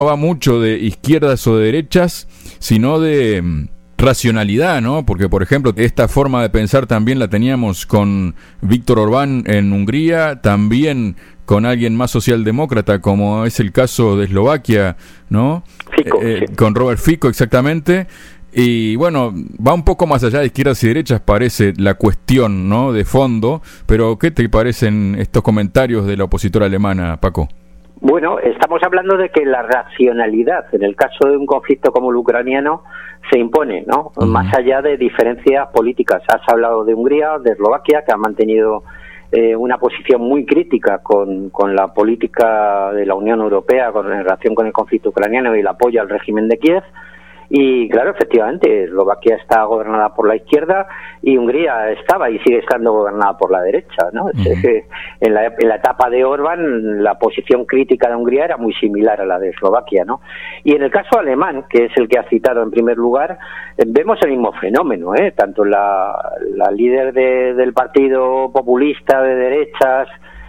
va mucho de izquierdas o de derechas, sino de racionalidad, ¿no? Porque, por ejemplo, esta forma de pensar también la teníamos con Víctor Orbán en Hungría, también con alguien más socialdemócrata, como es el caso de Eslovaquia, ¿no? Fico, sí. Con Robert Fico, exactamente. Y bueno, va un poco más allá de izquierdas y derechas, parece la cuestión, ¿no? De fondo, pero ¿qué te parecen estos comentarios de la opositora alemana, Paco? Bueno, estamos hablando de que la racionalidad, en el caso de un conflicto como el ucraniano, se impone, ¿no? Más allá de diferencias políticas. Has hablado de Hungría, de Eslovaquia, que han mantenido una posición muy crítica con la política de la Unión Europea con relación con el conflicto ucraniano y el apoyo al régimen de Kiev. Y claro, efectivamente, Eslovaquia está gobernada por la izquierda y Hungría estaba y sigue estando gobernada por la derecha, ¿no? En la etapa de Orbán, la posición crítica de Hungría era muy similar a la de Eslovaquia, ¿no? Y en el caso alemán, que es el que ha citado en primer lugar, vemos el mismo fenómeno, ¿eh? Tanto la líder del partido populista de derechas,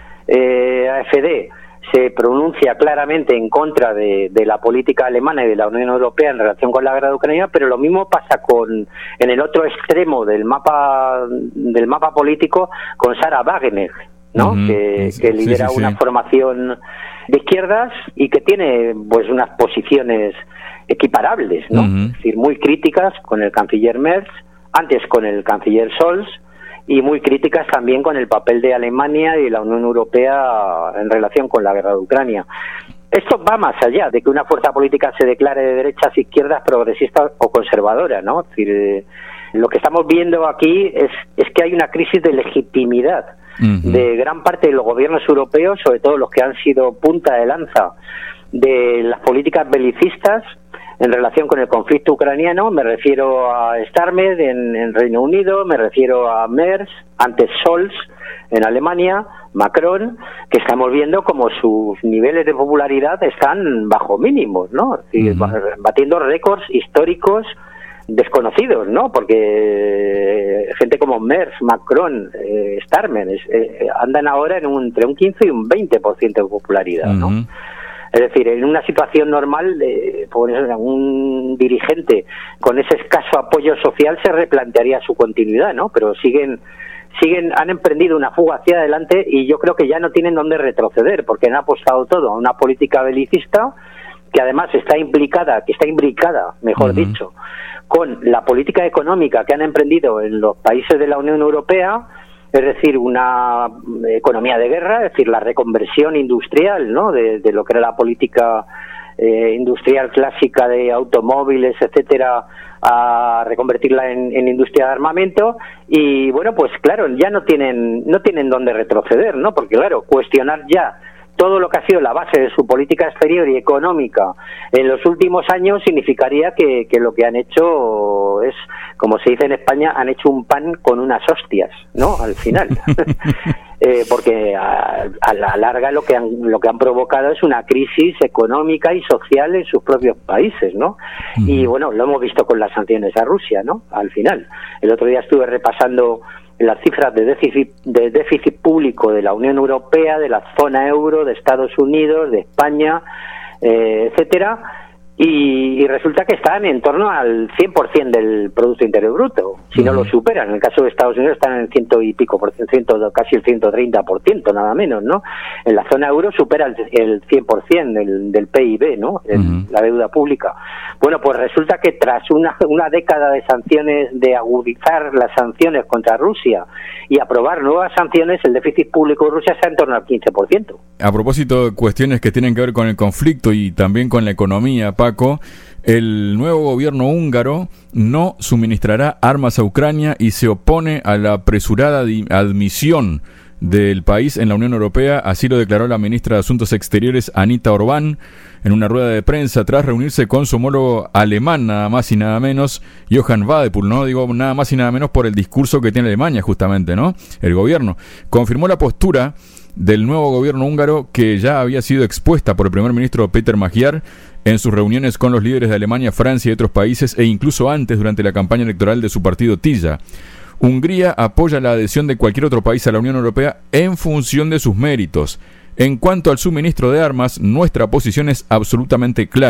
AfD, se pronuncia claramente en contra de la política alemana y de la Unión Europea en relación con la guerra de Ucrania, pero lo mismo pasa en el otro extremo del mapa político con Sarah Wagenknecht, ¿no? Que lidera una formación de izquierdas y que tiene pues unas posiciones equiparables, ¿no? Es decir, muy críticas con el canciller Merz, antes con el canciller Scholz, y muy críticas también con el papel de Alemania y la Unión Europea en relación con la guerra de Ucrania. Esto va más allá de que una fuerza política se declare de derechas, izquierdas, progresista o conservadora, ¿no? Es decir, lo que estamos viendo aquí es que hay una crisis de legitimidad de gran parte de los gobiernos europeos, sobre todo los que han sido punta de lanza de las políticas belicistas en relación con el conflicto ucraniano. Me refiero a Starmer en Reino Unido, me refiero a Merz, antes Scholz en Alemania, Macron, que estamos viendo como sus niveles de popularidad están bajo mínimos, ¿no? Es decir, batiendo récords históricos desconocidos, ¿no? Porque gente como Merz, Macron, Starmer andan ahora entre un 15 y un 20% de popularidad, ¿no? Es decir, en una situación normal, un dirigente con ese escaso apoyo social se replantearía su continuidad, ¿no? Pero han emprendido una fuga hacia adelante y yo creo que ya no tienen dónde retroceder, porque han apostado todo a una política belicista que además está imbricada, mejor dicho, con la política económica que han emprendido en los países de la Unión Europea. Es decir, una economía de guerra, es decir, la reconversión industrial, ¿no? De lo que era la política industrial clásica de automóviles, etcétera, a reconvertirla en industria de armamento. Y bueno, pues claro, ya no tienen dónde retroceder, ¿no? Porque claro, cuestionar ya todo lo que ha sido la base de su política exterior y económica en los últimos años significaría que lo que han hecho es, como se dice en España, han hecho un pan con unas hostias, ¿no? Al final. Porque a la larga lo que han provocado es una crisis económica y social en sus propios países, ¿no? Y bueno, lo hemos visto con las sanciones a Rusia, ¿no? Al final. El otro día estuve repasando las cifras de déficit público de la Unión Europea, de la zona euro, de Estados Unidos, de España, etcétera, y resulta que están en torno al 100% del Producto Interior Bruto, si no lo superan. En el caso de Estados Unidos están en el 100 y pico por ciento, casi el 130%, nada menos, ¿no? En la zona euro supera el 100% del PIB, ¿no? La deuda pública. Bueno, pues resulta que tras una década de sanciones, de agudizar las sanciones contra Rusia y aprobar nuevas sanciones, el déficit público de Rusia está en torno al 15%. A propósito de cuestiones que tienen que ver con el conflicto y también con la economía, Paco, el nuevo gobierno húngaro no suministrará armas a Ucrania y se opone a la apresurada admisión del país en la Unión Europea. Así lo declaró la ministra de Asuntos Exteriores, Anita Orbán, en una rueda de prensa tras reunirse con su homólogo alemán, nada más y nada menos, Johann Wadephul, ¿no? Digo nada más y nada menos por el discurso que tiene Alemania, justamente, ¿no? El gobierno confirmó la postura del nuevo gobierno húngaro, que ya había sido expuesta por el primer ministro Peter Magyar en sus reuniones con los líderes de Alemania, Francia y otros países, e incluso antes durante la campaña electoral de su partido TIJA. Hungría apoya la adhesión de cualquier otro país a la Unión Europea en función de sus méritos. En cuanto al suministro de armas, nuestra posición es absolutamente clara.